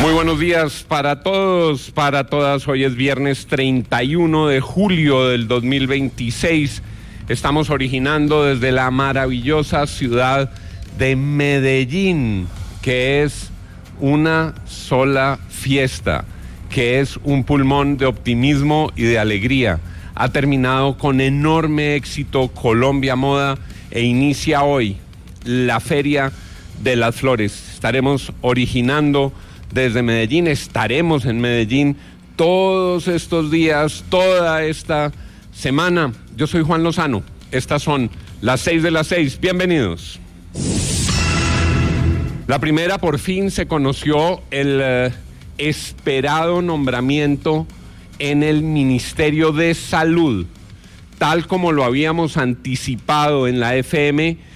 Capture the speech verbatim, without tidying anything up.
Muy buenos días para todos, para todas. Hoy es viernes treinta y uno de julio del dos mil veintiséis. Estamos originando desde la maravillosa ciudad de Medellín, que es una sola fiesta, que es un pulmón de optimismo y de alegría. Ha terminado con enorme éxito Colombia Moda e inicia hoy la Feria de las Flores. Estaremos originando desde Medellín, estaremos en Medellín todos estos días, toda esta semana. Yo soy Juan Lozano, estas son las seis de las seis, bienvenidos. La primera, por fin se conoció el eh, esperado nombramiento en el Ministerio de Salud, tal como lo habíamos anticipado en la F M.